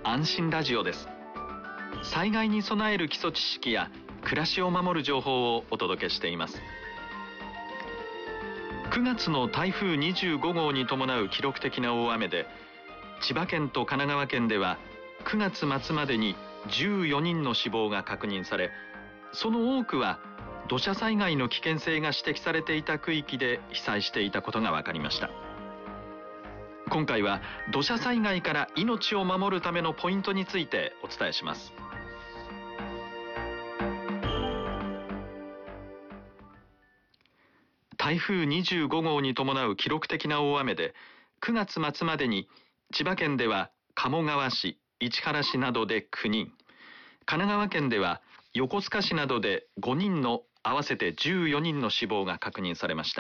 安心ラジオです。災害に備える基礎知識や暮らしを守る情報をお届けしています。9月の台風25号に伴う記録的な大雨で、千葉県と神奈川県では9月末までに14人の死亡が確認され、その多くは土砂災害の危険性が指摘されていた区域で被災していたことが分かりました。今回は土砂災害から命を守るためのポイントについてお伝えします。台風25号に伴う記録的な大雨で、9月末までに千葉県では鴨川市、市原市などで9人、神奈川県では横須賀市などで5人の合わせて14人の死亡が確認されました。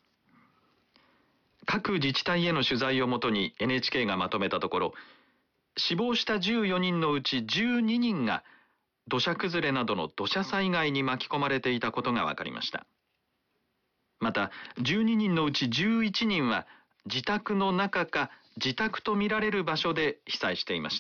各自治体への取材をもとに NHK がまとめたところ、死亡した14人のうち12人が土砂崩れなどの土砂災害に巻き込まれていたことが分かりました。また12人のうち11人は自宅の中か自宅とみられる場所で被災していました。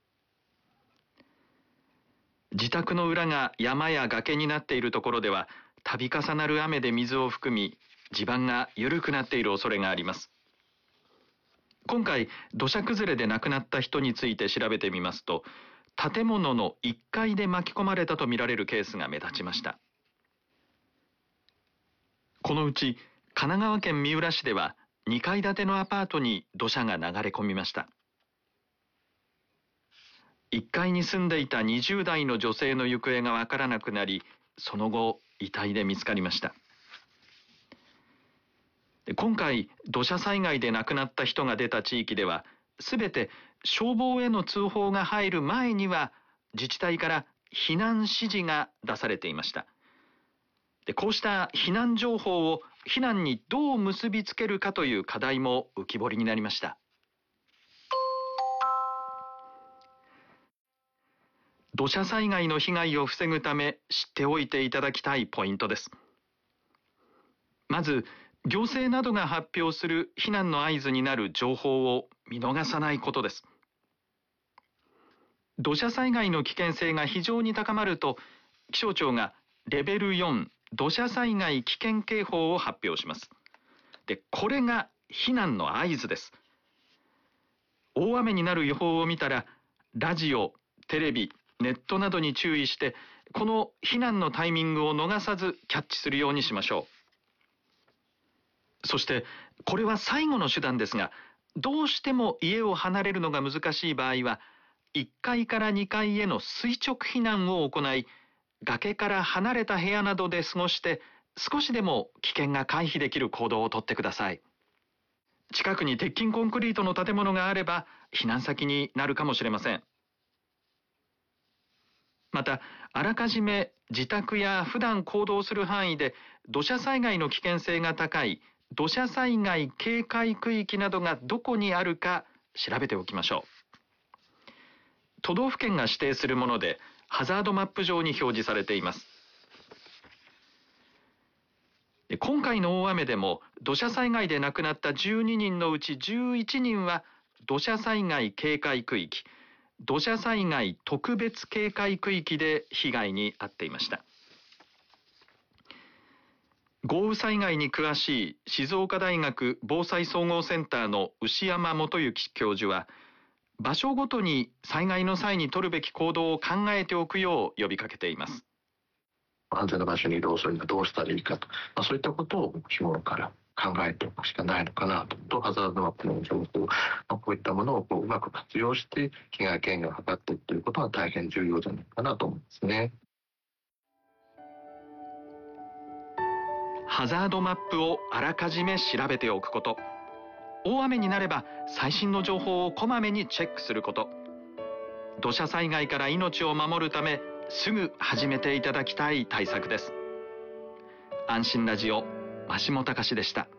自宅の裏が山や崖になっているところでは、度重なる雨で水を含み、地盤が緩くなっている恐れがあります。今回土砂崩れで亡くなった人について調べてみますと、建物の1階で巻き込まれたとみられるケースが目立ちました。このうち神奈川県三浦市では2階建てのアパートに土砂が流れ込みました。1階に住んでいた20代の女性の行方がわからなくなり、その後遺体で見つかりました。今回土砂災害で亡くなった人が出た地域では、すべて消防への通報が入る前には自治体から避難指示が出されていました。こうした避難情報を避難にどう結びつけるかという課題も浮き彫りになりました。土砂災害の被害を防ぐため知っておいていただきたいポイントです。まず、行政などが発表する避難の合図になる情報を見逃さないことです。土砂災害の危険性が非常に高まると、気象庁がレベル4土砂災害危険警報を発表します。で、これが避難の合図です。大雨になる予報を見たら、ラジオ、テレビ、ネットなどに注意して、この避難のタイミングを逃さずキャッチするようにしましょう。そして、これは最後の手段ですが、どうしても家を離れるのが難しい場合は、1階から2階への垂直避難を行い、崖から離れた部屋などで過ごして、少しでも危険が回避できる行動をとってください。近くに鉄筋コンクリートの建物があれば、避難先になるかもしれません。また、あらかじめ自宅や普段行動する範囲で土砂災害の危険性が高い土砂災害警戒区域などがどこにあるか調べておきましょう。都道府県が指定するもので、ハザードマップ上に表示されています。今回の大雨でも土砂災害で亡くなった12人のうち11人は土砂災害警戒区域、土砂災害特別警戒区域で被害に遭っていました。豪雨災害に詳しい静岡大学防災総合センターの牛山元幸教授は、場所ごとに災害の際に取るべき行動を考えておくよう呼びかけています。 安全な場所に移動するにはどうしたらいいかと、そういったことを日頃から考えておくしかないのかなと、ハザードマップの情報、こういったものをうまく活用して被害軽減を図っていくということは大変重要じゃないかなと思いますね。 ハザードマップをあらかじめ調べておくこと、大雨になれば最新の情報をこまめにチェックすること、土砂災害から命を守るためすぐ始めていただきたい対策です。安心ラジオ、増本隆でした。